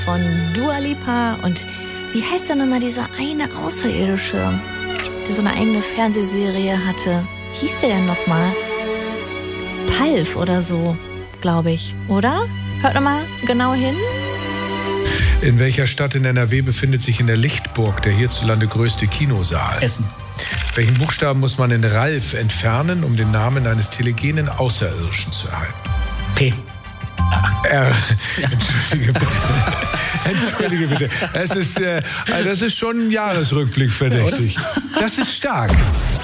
von Dua Lipa. Und wie heißt denn nochmal dieser eine Außerirdische, der so eine eigene Fernsehserie hatte? Wie hieß der denn nochmal? Palf oder so, glaube ich, oder? Hört nochmal genau hin. In welcher Stadt in NRW befindet sich in der Lichtburg der hierzulande größte Kinosaal? Essen. Welchen Buchstaben muss man in Ralf entfernen, um den Namen eines telegenen Außerirdischen zu erhalten? P. R. Entschuldige bitte. Entschuldige bitte. Das ist schon ein Jahresrückblick verdächtig. Das ist stark.